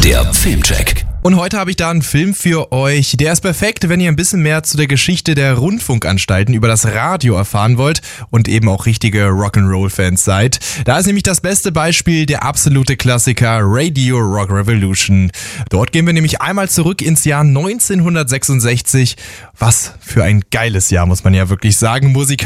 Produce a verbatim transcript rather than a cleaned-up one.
Der Filmcheck. Und heute habe ich da einen Film für euch. Der ist perfekt, wenn ihr ein bisschen mehr zu der Geschichte der Rundfunkanstalten über das Radio erfahren wollt und eben auch richtige Rock'n'Roll-Fans seid. Da ist nämlich das beste Beispiel der absolute Klassiker Radio Rock Revolution. Dort gehen wir nämlich einmal zurück ins Jahr neunzehnhundertsechsundsechzig. Was für ein geiles Jahr, muss man ja wirklich sagen. Musik